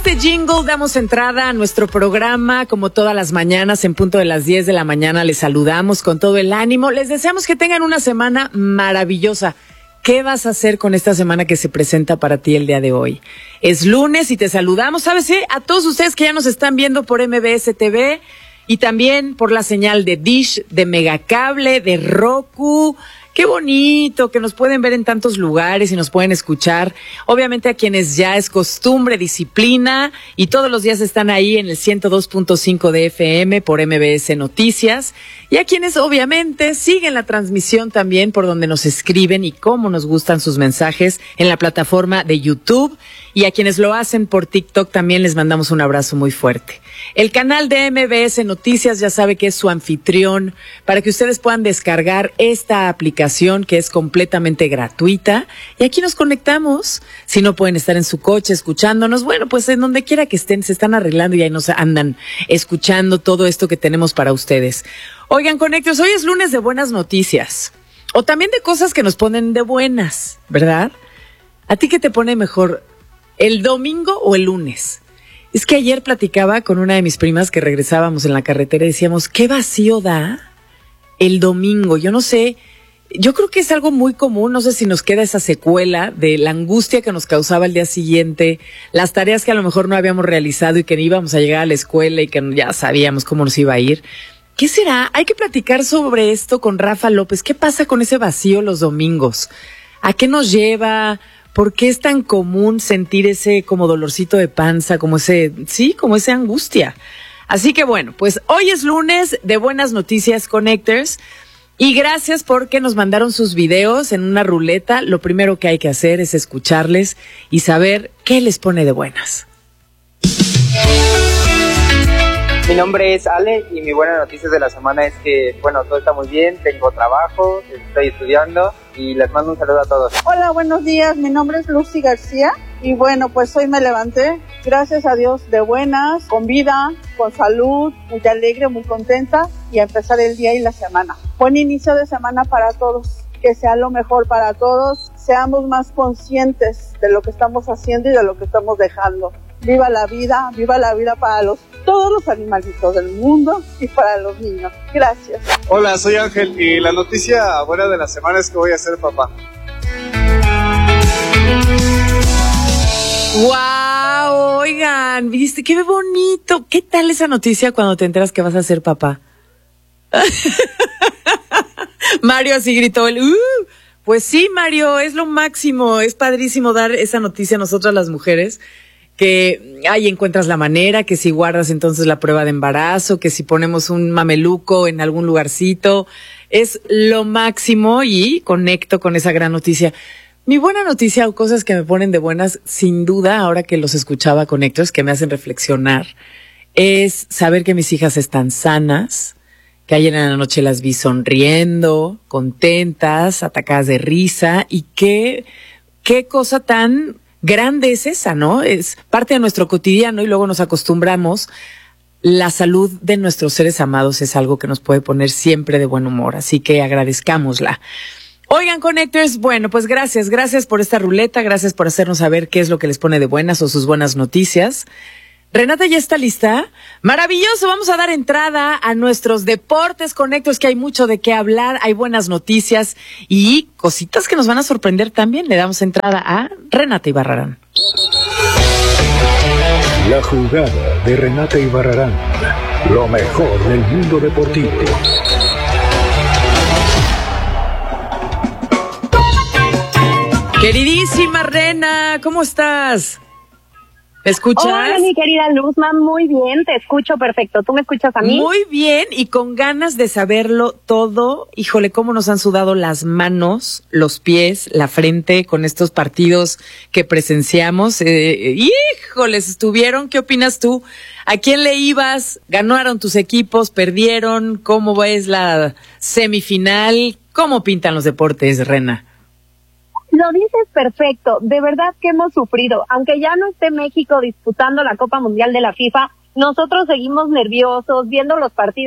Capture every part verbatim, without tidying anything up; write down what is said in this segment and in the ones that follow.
este jingle damos entrada a nuestro programa, como todas las mañanas, en punto de las diez de la mañana. Les saludamos con todo el ánimo. Les deseamos que tengan una semana maravillosa. ¿Qué vas a hacer con esta semana que se presenta para ti el día de hoy? Es lunes y te saludamos, ¿sabes qué? A todos ustedes que ya nos están viendo por M B S T V y también por la señal de Dish, de Megacable, de Roku. Qué bonito que nos pueden ver en tantos lugares y nos pueden escuchar. Obviamente a quienes ya es costumbre, disciplina y todos los días están ahí en el ciento dos punto cinco de F M por M B S Noticias. Y a quienes obviamente siguen la transmisión también por donde nos escriben y cómo nos gustan sus mensajes en la plataforma de YouTube. Y a quienes lo hacen por TikTok también les mandamos un abrazo muy fuerte. El canal de M B S Noticias ya sabe que es su anfitrión para que ustedes puedan descargar esta aplicación que es completamente gratuita. Y aquí nos conectamos. Si no pueden estar en su coche escuchándonos, bueno, pues en donde quiera que estén, se están arreglando y ahí nos andan escuchando todo esto que tenemos para ustedes. Oigan, conectos, hoy es lunes de buenas noticias. O también de cosas que nos ponen de buenas, ¿verdad? ¿A ti qué te pone mejor? ¿El domingo o el lunes? Es que ayer platicaba con una de mis primas que regresábamos en la carretera y decíamos, ¿qué vacío da el domingo? Yo no sé, yo creo que es algo muy común, no sé si nos queda esa secuela de la angustia que nos causaba el día siguiente, las tareas que a lo mejor no habíamos realizado y que ni íbamos a llegar a la escuela y que ya sabíamos cómo nos iba a ir. ¿Qué será? Hay que platicar sobre esto con Rafa López. ¿Qué pasa con ese vacío los domingos? ¿A qué nos lleva? ¿Por qué es tan común sentir ese como dolorcito de panza, como ese, sí, como esa angustia? Así que bueno, pues hoy es lunes de Buenas Noticias Connectors y gracias porque nos mandaron sus videos en una ruleta. Lo primero que hay que hacer es escucharles y saber qué les pone de buenas. Mi nombre es Ale y mi buena noticia de la semana es que, bueno, todo está muy bien, tengo trabajo, estoy estudiando y les mando un saludo a todos. Hola, buenos días, mi nombre es Lucy García y bueno, pues hoy me levanté, gracias a Dios, de buenas, con vida, con salud, muy alegre, muy contenta y a empezar el día y la semana. Buen inicio de semana para todos, que sea lo mejor para todos, seamos más conscientes de lo que estamos haciendo y de lo que estamos dejando. Viva la vida, viva la vida para los, todos los animalitos del mundo y para los niños. Gracias. Hola, soy Ángel y la noticia buena de la semana es que voy a ser papá. ¡Wow! Oigan, ¿viste? ¡Qué bonito! ¿Qué tal esa noticia cuando te enteras que vas a ser papá? Mario así gritó el ¡uh! Pues sí, Mario, es lo máximo. Es padrísimo dar esa noticia a nosotras las mujeres. Que ahí encuentras la manera, que si guardas entonces la prueba de embarazo, que si ponemos un mameluco en algún lugarcito, es lo máximo y conecto con esa gran noticia. Mi buena noticia o cosas que me ponen de buenas, sin duda, ahora que los escuchaba conectos, que me hacen reflexionar, es saber que mis hijas están sanas, que ayer en la noche las vi sonriendo, contentas, atacadas de risa y qué, qué cosa tan grande es esa, ¿no? Es parte de nuestro cotidiano y luego nos acostumbramos. La salud de nuestros seres amados es algo que nos puede poner siempre de buen humor, así que agradezcámosla. Oigan, Connectors, bueno, pues gracias, gracias por esta ruleta, gracias por hacernos saber qué es lo que les pone de buenas o sus buenas noticias. Renata, ¿ya está lista? Maravilloso, vamos a dar entrada a nuestros deportes Connectors, que hay mucho de qué hablar, hay buenas noticias y cositas que nos van a sorprender también. Le damos entrada a Renata Ibarrarán. La jugada de Renata Ibarrarán, lo mejor del mundo deportivo. Queridísima Rena, ¿cómo estás? ¿Me escuchas? Hola, mi querida Luzma, muy bien, te escucho perfecto. ¿Tú me escuchas a mí? Muy bien, y con ganas de saberlo todo. Híjole, cómo nos han sudado las manos, los pies, la frente con estos partidos que presenciamos. Eh, híjoles, estuvieron, ¿qué opinas tú? ¿A quién le ibas? ¿Ganaron tus equipos? ¿Perdieron? ¿Cómo ves la semifinal? ¿Cómo pintan los deportes, Rena? Lo dices perfecto, de verdad que hemos sufrido, aunque ya no esté México disputando la Copa Mundial de la FIFA, nosotros seguimos nerviosos, viendo los partidos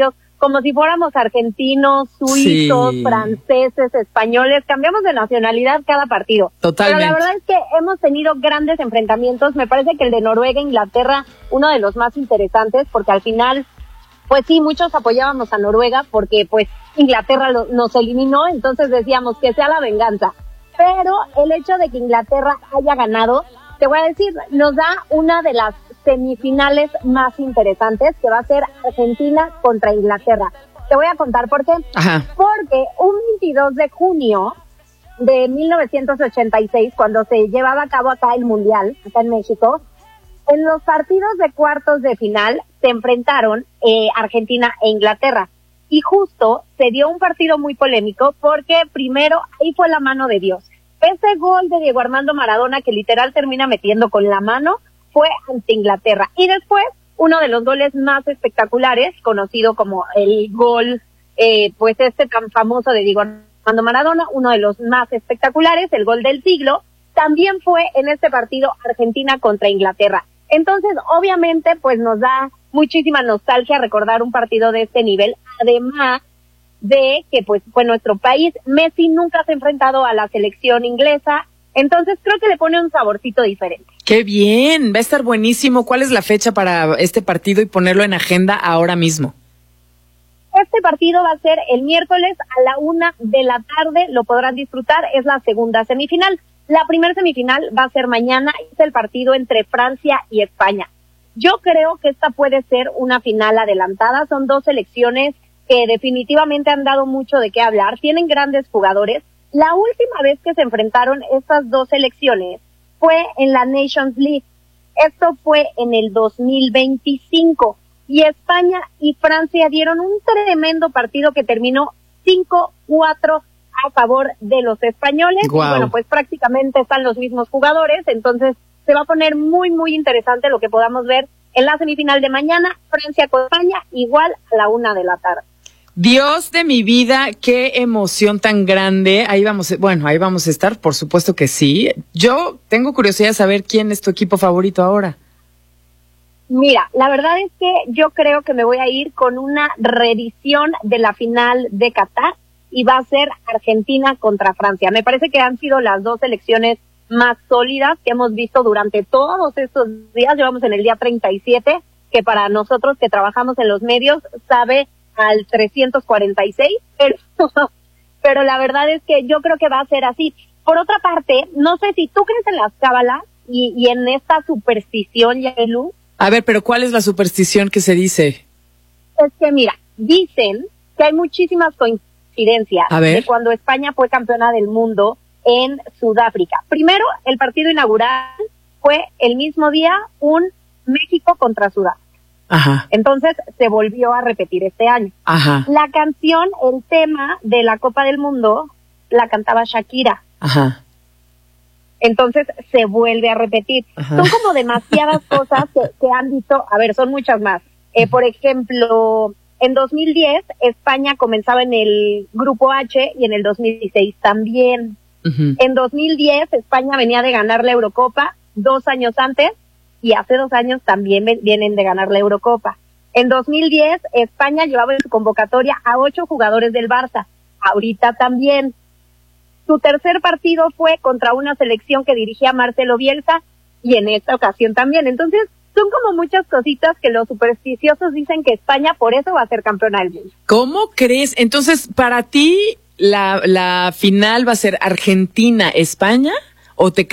como si fuéramos argentinos, suizos, Sí. franceses, españoles, cambiamos de nacionalidad cada partido. Totalmente. Pero la verdad es que hemos tenido grandes enfrentamientos. Me parece que el de Noruega e Inglaterra, uno de los más interesantes, porque al final, pues sí, muchos apoyábamos a Noruega porque pues Inglaterra lo, nos eliminó, entonces decíamos que sea la venganza. Pero el hecho de que Inglaterra haya ganado, te voy a decir, nos da una de las semifinales más interesantes, que va a ser Argentina contra Inglaterra. Te voy a contar por qué. Ajá. Porque un veintidós de junio de mil novecientos ochenta y seis, cuando se llevaba a cabo acá el Mundial, acá en México, en los partidos de cuartos de final se enfrentaron eh, Argentina e Inglaterra. Y justo se dio un partido muy polémico porque primero ahí fue la mano de Dios. Ese gol de Diego Armando Maradona que literal termina metiendo con la mano fue ante Inglaterra. Y después uno de los goles más espectaculares, conocido como el gol, eh, pues este tan famoso de Diego Armando Maradona, uno de los más espectaculares, el gol del siglo, también fue en este partido Argentina contra Inglaterra. Entonces, obviamente, pues nos da muchísima nostalgia recordar un partido de este nivel, además de que pues fue nuestro país. Messi nunca se ha enfrentado a la selección inglesa, entonces creo que le pone un saborcito diferente. Qué bien, va a estar buenísimo. ¿Cuál es la fecha para este partido y ponerlo en agenda ahora mismo? Este partido va a ser el miércoles a la una de la tarde, lo podrán disfrutar, es la segunda semifinal. La primera semifinal va a ser mañana, es el partido entre Francia y España. Yo creo que esta puede ser una final adelantada, son dos selecciones que definitivamente han dado mucho de qué hablar, tienen grandes jugadores. La última vez que se enfrentaron estas dos selecciones fue en la Nations League, esto fue en el dos mil veinticinco, y España y Francia dieron un tremendo partido que terminó cinco cuatro a favor de los españoles. Wow. Y bueno, pues prácticamente están los mismos jugadores, entonces se va a poner muy, muy interesante lo que podamos ver en la semifinal de mañana, Francia con España, igual a la una de la tarde. Dios de mi vida, qué emoción tan grande. Ahí vamos, bueno, ahí vamos a estar, por supuesto que sí. Yo tengo curiosidad de saber quién es tu equipo favorito ahora. Mira, la verdad es que yo creo que me voy a ir con una reedición de la final de Qatar y va a ser Argentina contra Francia. Me parece que han sido las dos selecciones más sólidas que hemos visto durante todos estos días. Llevamos en el día treinta y siete, que para nosotros que trabajamos en los medios sabe al trescientos cuarenta y seis, pero, pero la verdad es que yo creo que va a ser así. Por otra parte, no sé si tú crees en las cábalas y, y en esta superstición, Yaelu. A ver, pero ¿cuál es la superstición que se dice? Es que mira, dicen que hay muchísimas coincidencias de cuando España fue campeona del mundo en Sudáfrica. Primero, el partido inaugural fue el mismo día un México contra Sudáfrica. Ajá. Entonces se volvió a repetir este año. Ajá. La canción, el tema de la Copa del Mundo, la cantaba Shakira. Ajá. Entonces se vuelve a repetir. Ajá. Son como demasiadas cosas que, que han visto. A ver, son muchas más. Eh, por ejemplo, en dos mil diez España comenzaba en el grupo H y en el dos mil dieciséis también. Uh-huh. En dos mil diez España venía de ganar la Eurocopa dos años antes y hace dos años también vienen de ganar la Eurocopa. En dos mil diez España llevaba en su convocatoria a ocho jugadores del Barça. Ahorita también. Su tercer partido fue contra una selección que dirigía Marcelo Bielsa y en esta ocasión también. Entonces, son como muchas cositas que los supersticiosos dicen que España por eso va a ser campeona del mundo. ¿Cómo crees? Entonces, para ti, la, la final va a ser Argentina-España o te